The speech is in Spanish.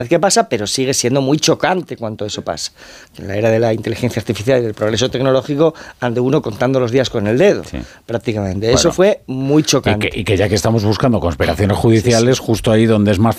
que pasa, pero sigue siendo muy chocante cuando eso pasa. En la era de la inteligencia artificial y del progreso tecnológico ande uno contando los días con el dedo, prácticamente. Bueno, eso fue muy chocante. Y que ya que estamos buscando conspiraciones judiciales, justo ahí donde es más